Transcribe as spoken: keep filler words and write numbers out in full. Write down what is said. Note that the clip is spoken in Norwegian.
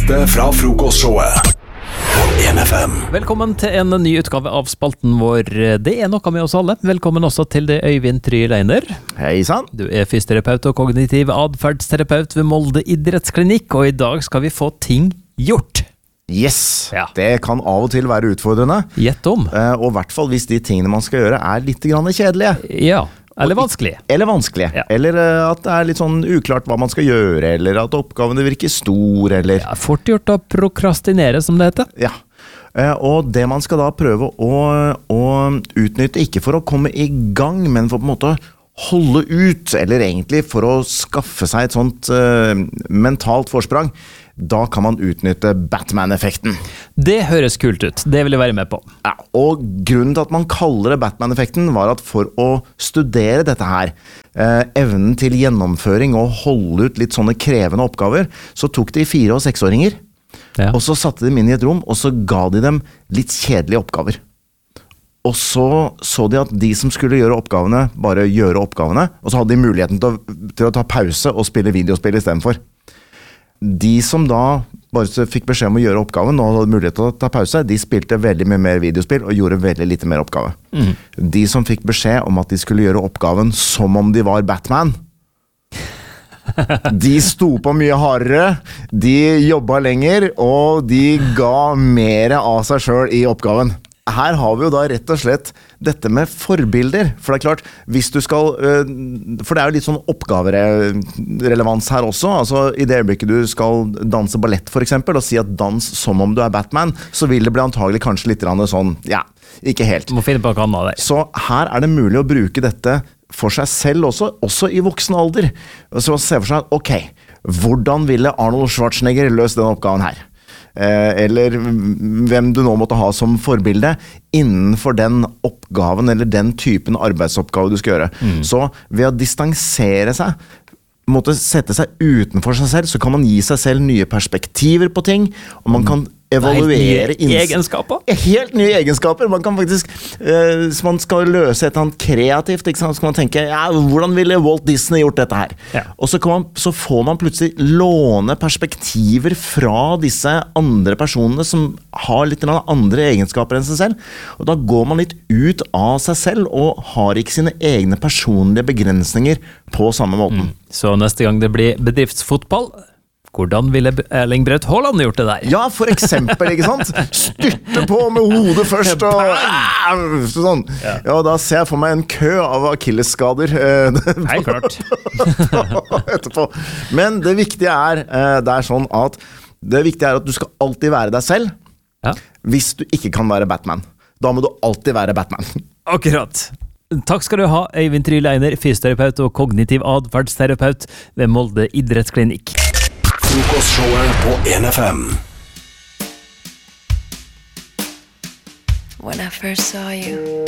beste fra frokostshowet på en F M. Velkommen til en ny utgave av spalten vår. Det er noe med oss alle. Velkommen også til det Øyvind Tryleiner. Hei sann. Du er fysioterapeut og kognitiv adferdsterapeut ved Molde idrettsklinikk, og i dag skal vi få ting gjort. Yes, Ja. det kan av og til være utfordrende. Gjett om. Eh, Og i hvert fall hvis de tingene man skal gjøre er litt grann kjedelige. Ja, eller vanskelig. Eller vanskelige. Ja. Eller eh, at det er litt sånn uklart hva man skal gjøre, eller at oppgavene virker stor, eller... Ja, fort gjort å prokrastinere, som det heter. Ja. Eh, Og det man skal da prøve å, å utnytte, ikke for å komme i gang, men for på en måte å holde ut, eller egentlig for å skaffe seg et sånt eh, mentalt forsprang, da kan man utnytte Batman-effekten. Det høres kult ut. Det vil jeg være med på. Ja, og grunnen til at man kaller det Batman-effekten var at for å studere dette her, eh, evnen til gjennomføring og holde ut litt sånne krevende oppgaver, så tok de fire- og seksåringer, Ja. og så satte de dem inn i et rom, og så ga de dem litt kjedelige oppgaver. Og så så de at de som skulle gjøre oppgavene, bare gjøre oppgavene, og så hadde de muligheten til å, til å ta pause og spille videospill i stedet for. De som da bare fikk beskjed om å gjøre oppgaven og hadde mulighet til å ta pause, de spilte veldig mye mer videospill og gjorde veldig lite mer oppgave. Mm. De som fikk beskjed om at de skulle gjøre oppgaven som om de var Batman, de sto på mye hardere, de jobba lenger, og de ga mer av seg selv i oppgaven. Her har vi jo da rett og slett dette med forbilder, for det er klart, hvis du skal, for det er jo litt sånn oppgaverelevans her også, altså i det øyeblikket du skal danse ballett for eksempel, og si at dans som om du er Batman, så vil det bli antagelig kanskje litt sånn, ja, ikke helt. Du må finne på noe annet der. Så her er det mulig å bruke dette for seg selv også, også i voksen alder. Så se for seg, ok, hvordan ville Arnold Schwarzenegger løst den oppgaven her? Eller hvem du nå måtte ha som forbilde innenfor den oppgaven eller den typen arbeidsoppgave du skal gjøre. Mm. Så ved å distansere seg, måtte sette seg utenfor seg selv, så kan man gi seg selv nye perspektiver på ting, og man kan evaluere Helt nye egenskaper? Helt nye egenskaper. Man kan faktisk, eh, hvis man skal løse et eller annet kreativt, ikke sant, så kan man tenke, ja, hvordan ville Walt Disney gjort dette her? Ja. Og så, kan man, så får man plutselig låne perspektiver fra disse andre personene som har litt andre egenskaper enn seg selv. Og da går man litt ut av seg selv og har ikke sine egne personlige begrensninger på samme måten. Mm. Så neste gang det blir bedriftsfotball, hvordan ville Erling Braut Haaland gjort det der? Ja, for eksempel, ikke sant? Styrte på med hodet først, og sånn. Ja, da ser jeg for meg en kø av akillesskader. Nei, klart. Etterpå. Men det viktige er, det er sånn at, det viktige er at du skal alltid være deg selv, Ja. hvis du ikke kan være Batman. Da må du alltid være Batman. Akkurat. Takk skal du ha, Øyvind Tryleiner, fysioterapeut og kognitiv adferdsterapeut ved Molde idrettsklinikk. Frokostshowet på en F M. When I first saw you,